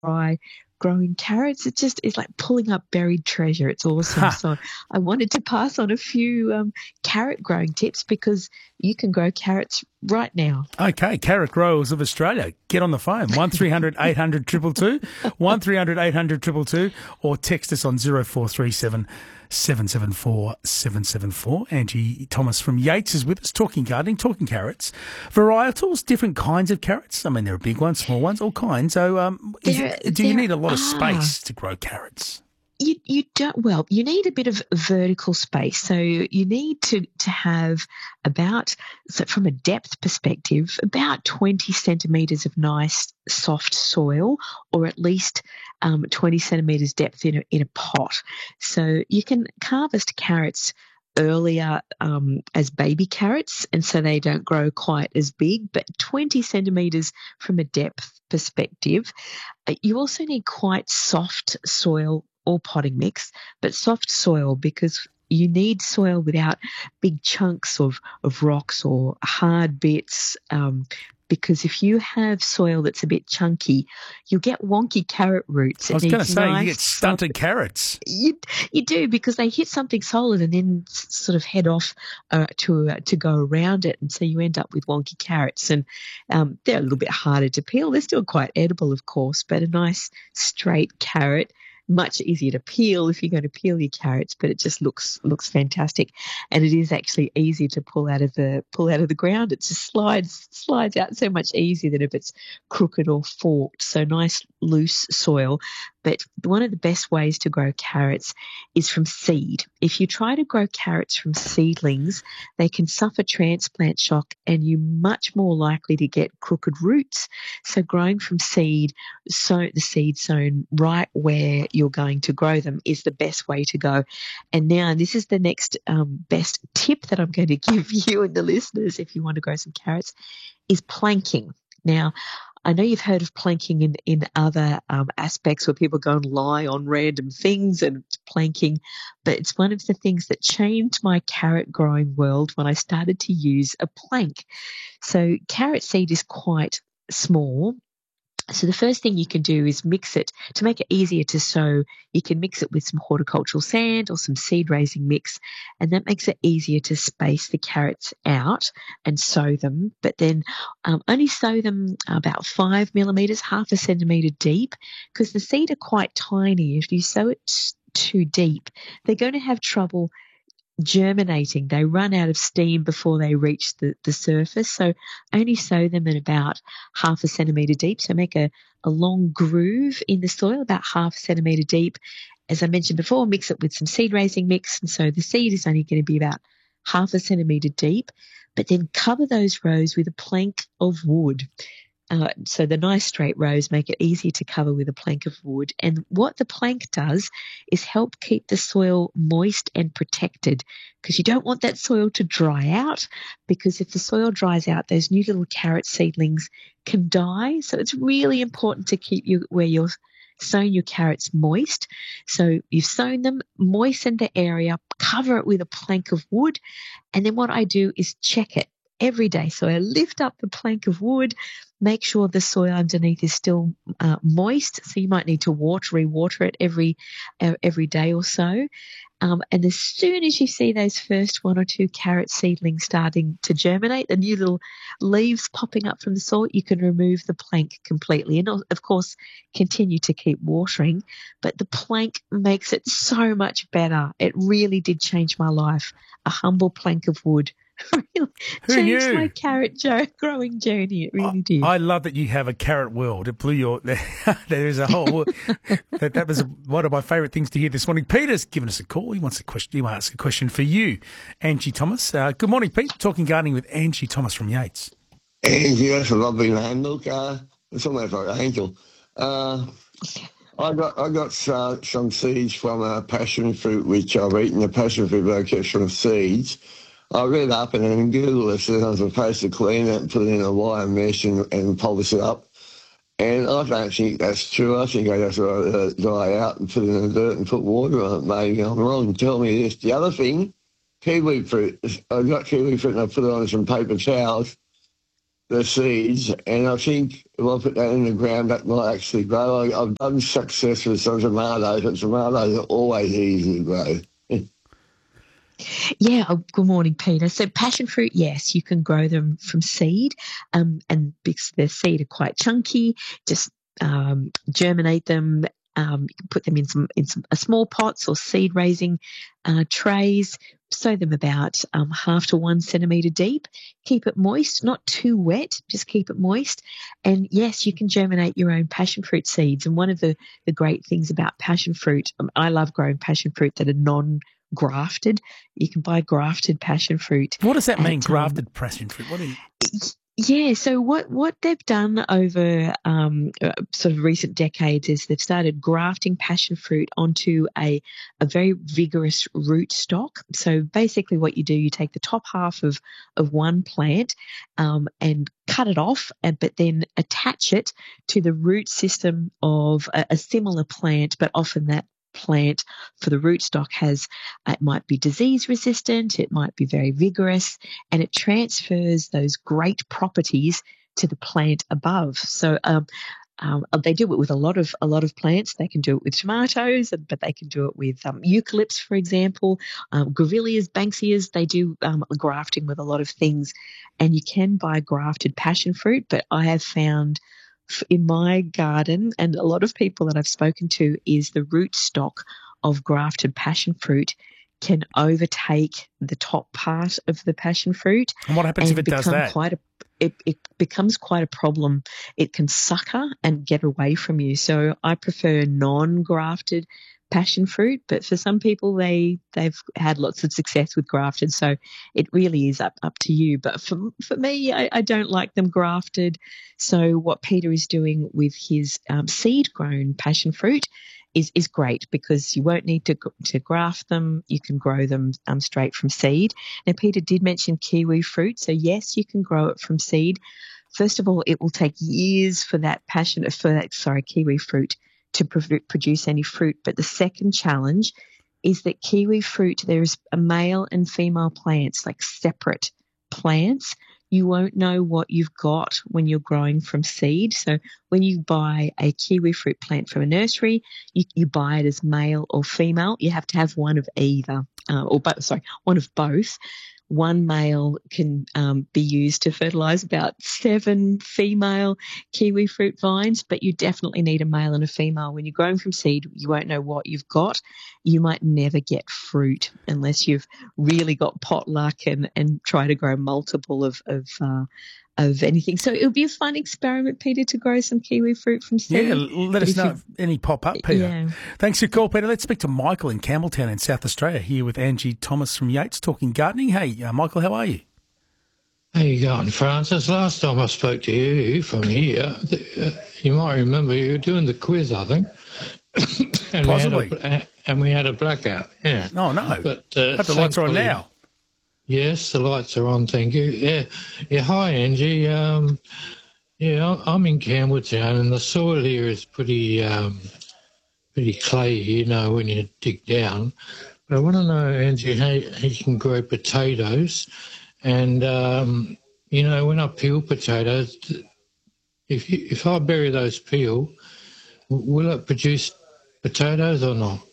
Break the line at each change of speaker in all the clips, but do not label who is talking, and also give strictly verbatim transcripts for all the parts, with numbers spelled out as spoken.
try growing carrots. It just is like pulling up buried treasure. It's awesome.
Ha.
So I wanted to pass on a few um, carrot growing tips because you can grow carrots right now.
Okay, carrot growers of Australia, get on the phone, one three hundred eight hundred two two two, one three hundred eight hundred two two two, or text us on zero four three seven seven seven four seven seven four. Angie Thomas from Yates is with us, talking gardening, talking carrots. Varietals, different kinds of carrots. I mean, there are big ones, small ones, all kinds. So um, is
There,
it, do you
there
need a lot of
are.
space to grow carrots?
You you don't well, you need a bit of vertical space. So you need to to have about so from a depth perspective, about twenty centimetres of nice soft soil, or at least um, twenty centimetres depth in a in a pot. So you can harvest carrots earlier um, as baby carrots, and so they don't grow quite as big, but twenty centimetres from a depth perspective. Uh, You also need quite soft soil or potting mix, but soft soil because you need soil without big chunks of, of rocks or hard bits. Um, because if you have soil that's a bit chunky, you'll get wonky carrot roots.
I
It
was going to
needs
say, you
nice,
get stunted carrots.
you you do because they hit something solid and then s- sort of head off uh, to uh, to go around it, and so you end up with wonky carrots. And um, they're a little bit harder to peel. They're still quite edible, of course, but a nice straight carrot. Much easier to peel if you're going to peel your carrots, but it just looks looks fantastic, and it is actually easy to pull out of the pull out of the ground. It just slides slides out so much easier than if it's crooked or forked. So nice loose soil. But one of the best ways to grow carrots is from seed. If you try to grow carrots from seedlings, they can suffer transplant shock and you're much more likely to get crooked roots. So growing from seed, sow the seed sown right where you're going to grow them is the best way to go. And now this is the next um, best tip that I'm going to give you and the listeners if you want to grow some carrots is planking. Now, I know you've heard of planking in, in other um, aspects where people go and lie on random things and planking, but it's one of the things that changed my carrot growing world when I started to use a plank. So carrot seed is quite small. So the first thing you can do is mix it to make it easier to sow. You can mix it with some horticultural sand or some seed raising mix, and that makes it easier to space the carrots out and sow them. But then um, only sow them about five millimeters, half a centimeter deep, because the seed are quite tiny. If you sow it too deep, they're going to have trouble germinating. They run out of steam before they reach the, the surface. So only sow them in about half a centimetre deep. So make a, a long groove in the soil, about half a centimetre deep. As I mentioned before, mix it with some seed raising mix. And so the seed is only going to be about half a centimetre deep. But then cover those rows with a plank of wood. Uh, so the nice straight rows make it easy to cover with a plank of wood. And what the plank does is help keep the soil moist and protected, because you don't want that soil to dry out, because if the soil dries out, those new little carrot seedlings can die. So it's really important to keep you where you're sown your carrots moist. So you've sown them, moisten the area, cover it with a plank of wood. And then what I do is check it every day. So I lift up the plank of wood, make sure the soil underneath is still uh, moist. So you might need to water, re-water it every uh, every day or so. Um, and as soon as you see those first one or two carrot seedlings starting to germinate, the new little leaves popping up from the soil, you can remove the plank completely. And of course, continue to keep watering. But the plank makes it so much better. It really did change my life. A humble plank of wood really
Who
changed my
knew?
carrot jo- growing journey. It
I
really did.
I love that you have a carrot world. It blew your. There is a whole. that that was one of my favourite things to hear this morning. Peter's given us a call. He wants a question. He wants to ask a question for you, Angie Thomas. Uh, good morning, Pete. Talking gardening with Angie Thomas from Yates.
Angie, that's a lovely name. Look, uh, it's almost like Angel. Uh, I got I got uh, some seeds from a passion fruit, which I've eaten. The passion fruit I get from seeds. I read up and then Google it says I'm supposed to clean it and put it in a wire mesh and, and polish it up. And I don't think that's true. I think I just uh, dry out and put it in the dirt and put water on it. Maybe I'm wrong. Tell me this. The other thing, kiwi fruit. I got kiwi fruit and I put it on some paper towels. the seeds, and I think if I put that in the ground, that might actually grow. I, I've done success with some tomatoes, but tomatoes are always easy to grow.
Yeah, oh, good morning, Peter. So passion fruit, yes, you can grow them from seed, um, and because their seed are quite chunky, just um, germinate them. Um, you can put them in some in some uh, small pots or seed raising uh, trays. Sow them about um, half to one centimetre deep. Keep it moist, not too wet. Just keep it moist. And yes, you can germinate your own passion fruit seeds. And one of the, the great things about passion fruit, um, I love growing passion fruit that are non grafted. You can buy grafted passion fruit.
What does that mean,
at,
grafted
um,
passion fruit? What do you...
Yeah, so what, what they've done over um, uh, sort of recent decades is they've started grafting passion fruit onto a, a very vigorous root stock. So basically what you do, you take the top half of, of one plant um, and cut it off, and, but then attach it to the root system of a, a similar plant, but often that plant for the rootstock has, uh, it might be disease resistant, it might be very vigorous, and it transfers those great properties to the plant above. So um, um, they do it with a lot of a lot of plants. They can do it with tomatoes, but they can do it with um, eucalypts, for example, um, grevilleas, banksias. They do um, grafting with a lot of things, and you can buy grafted passion fruit. But I have found in my garden, and a lot of people that I've spoken to, is the root stock of grafted passion fruit can overtake the top part of the passion fruit.
And what happens if it does that?
Quite a, it, it becomes quite a problem. It can sucker and get away from you. So I prefer non-grafted passion fruit, but for some people they they've had lots of success with grafted, so it really is up up to you. But for for me, I, I don't like them grafted. So what Peter is doing with his um, seed grown passion fruit is is great, because you won't need to to graft them. You can grow them um, straight from seed. Now Peter did mention kiwi fruit, so yes, you can grow it from seed. First of all, it will take years for that passion for that sorry kiwi fruit to produce any fruit. But the second challenge is that kiwi fruit, there's a male and female plants, like separate plants. You won't know what you've got when you're growing from seed. So when you buy a kiwi fruit plant from a nursery, you, you buy it as male or female. You have to have one of either, uh, or both, sorry, one of both. One male can um, be used to fertilise about seven female kiwi fruit vines, but you definitely need a male and a female. When you're growing from seed, you won't know what you've got. You might never get fruit unless you've really got pot luck and, and try to grow multiple of of, uh, of anything. So it'll be a fun experiment, Peter, to grow some kiwi fruit from seed.
Yeah, let
but
us know if any pop up, Peter. Yeah. Thanks for your call, Peter. Let's speak to Michael in Campbelltown in South Australia, here with Angie Thomas from Yates, talking gardening. Hey, uh, Michael, how are you?
How you going, Francis? Last time I spoke to you from here, uh, you might remember you were doing the quiz, I think. and
Possibly.
We had a, and we had a blackout, yeah.
Oh, no.
But, uh,
Hope the lights are on now.
Yes, the lights are on, thank you. Yeah, yeah. Hi, Angie. Um, yeah, I'm in Campbelltown, and the soil here is pretty, um, pretty clay, you know, when you dig down. But I want to know, Angie, how, how you can grow potatoes. And, um, you know, when I peel potatoes, if you, if I bury those peel, will it produce potatoes or not?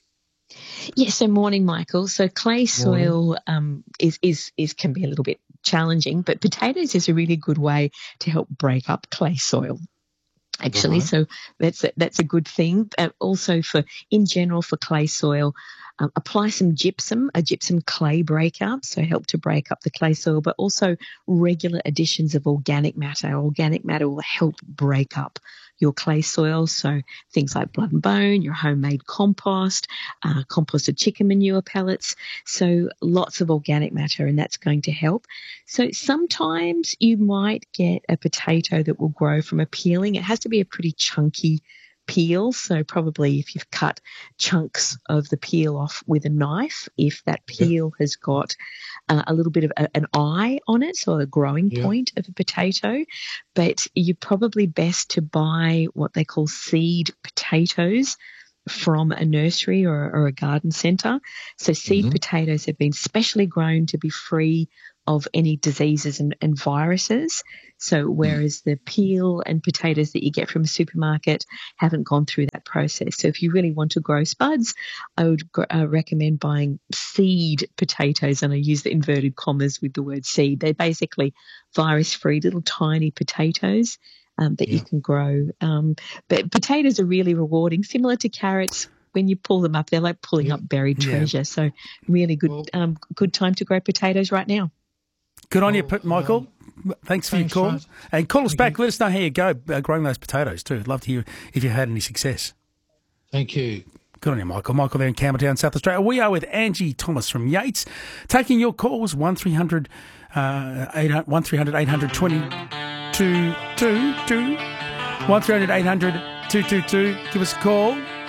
Yes, so morning, Michael. So clay soil um, is, is is can be a little bit challenging, but potatoes is a really good way to help break up clay soil, actually. Right. So that's a, that's a good thing. Uh, also, for in general for clay soil, um, apply some gypsum, a gypsum clay breaker, so help to break up the clay soil, but also regular additions of organic matter. Organic matter will help break up your clay soil, so things like blood and bone, your homemade compost, uh, composted chicken manure pellets, so lots of organic matter, and that's going to help. So sometimes you might get a potato that will grow from a peeling. It has to be a pretty chunky peel, so probably if you've cut chunks of the peel off with a knife, if that peel has got uh, a little bit of a, an eye on it, so a growing yeah. point of a potato, but you're probably best to buy what they call seed potatoes from a nursery or, or a garden centre. So seed mm-hmm. potatoes have been specially grown to be free of any diseases and, and viruses. So whereas the peel and potatoes that you get from a supermarket haven't gone through that process. So if you really want to grow spuds, I would uh, recommend buying seed potatoes, and I use the inverted commas with the word seed. They're basically virus-free little tiny potatoes um, that yeah. you can grow. Um, but potatoes are really rewarding, similar to carrots. When you pull them up, they're like pulling yeah. up buried treasure. Yeah. So really good well, um, good time to grow potatoes right now.
Good on well, you, Michael. Um, thanks for thanks, your call. Right. And call us Thank back. You. Let us know how you go uh, growing those potatoes too. I'd love to hear if you had any success.
Thank you.
Good on you, Michael. Michael there in Campbelltown, South Australia. We are with Angie Thomas from Yates, taking your calls, one three hundred, eight hundred, twenty, two two two, one three hundred, eight hundred, two two two. Give us a call.